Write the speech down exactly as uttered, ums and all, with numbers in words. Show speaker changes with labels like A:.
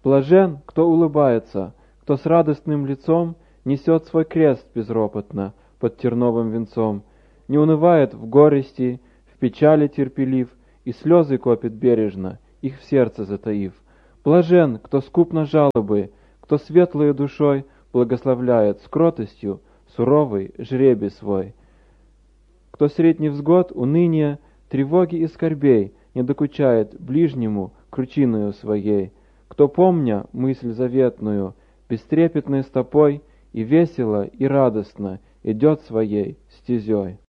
A: Блажен, кто улыбается, кто с радостным лицом несет свой крест безропотно под терновым венцом, не унывает в горести, в печали терпелив, и слезы копит бережно, их в сердце затаив. Блажен, кто скуп на жалобы, кто светлою душой благословляет с кротостью суровый жребий свой. Кто средь невзгод, уныния, тревоги и скорбей не докучает ближнему кручиною своей, кто, помня мысль заветную, бестрепетной стопой и весело, и радостно идет своей стезей.